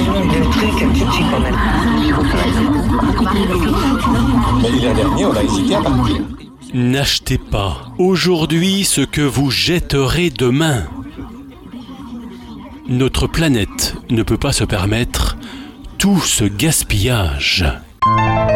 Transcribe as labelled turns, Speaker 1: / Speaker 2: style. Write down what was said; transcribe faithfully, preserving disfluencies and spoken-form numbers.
Speaker 1: vachement de trucs un petit peu quand même.
Speaker 2: Mais l'hiver dernier, on a hésité à partir.
Speaker 3: N'achetez pas aujourd'hui ce que vous jetterez demain. Notre planète ne peut pas se permettre tout ce gaspillage.